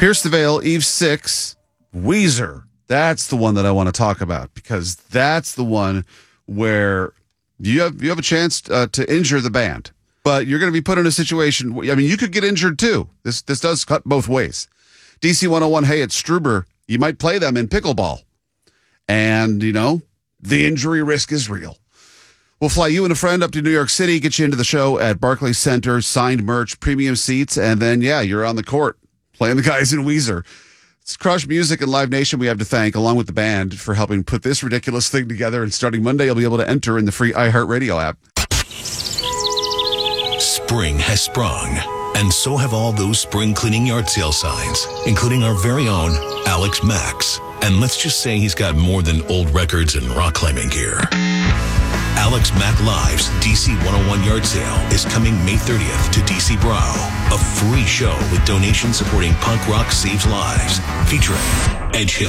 Pierce the Veil, Eve 6, Weezer. That's the one that I want to talk about because that's the one where you have a chance to injure the band. But you're going to be put in a situation, I mean, you could get injured too. This does cut both ways. DC 101, hey, it's Struber. You might play them in pickleball. And, you know, the injury risk is real. We'll fly you and a friend up to New York City, get you into the show at Barclays Center, signed merch, premium seats, and then, yeah, you're on the court playing the guys in Weezer. It's Crush Music and Live Nation we have to thank, along with the band, for helping put this ridiculous thing together. And starting Monday, you'll be able to enter in the free iHeartRadio app. Spring has sprung, and so have all those spring cleaning yard sale signs, including our very own Alex Max. And let's just say he's got more than old records and rock climbing gear. Alex Mack Live's DC 101 yard sale is coming May 30th to DC Brow. A free show with donations supporting punk rock saves lives, featuring Edge Hill,